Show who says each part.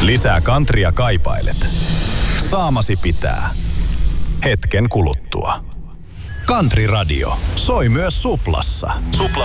Speaker 1: Lisää kantria kaipailet. Saamasi pitää. Hetken kuluttua. Country Radio soi myös Suplassa. Supla